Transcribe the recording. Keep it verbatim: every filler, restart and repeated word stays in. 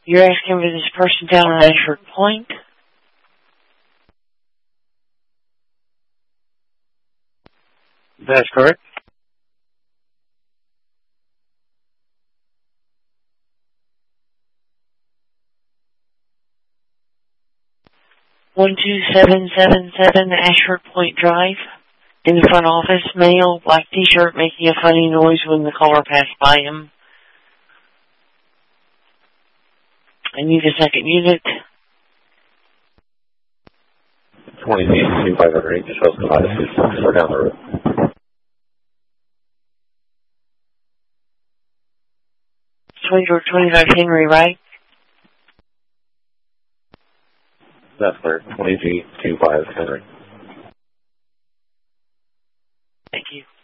You're asking for this person down at Ashford Point? That's correct. one two seven seven seven Ashford Point Drive. In the front office, male, black t-shirt, making a funny noise when the caller passed by him. I need a second unit. twenty feet, two five hundred eight, just open the We're down the road. twenty-four twenty-five Henry, right? That's clear. twenty feet, two five Henry. Thank you.